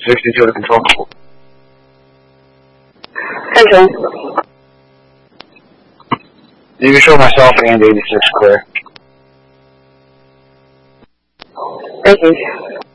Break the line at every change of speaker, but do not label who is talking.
62 to control.
Central.
You can show myself and 86 clear.
Thank you.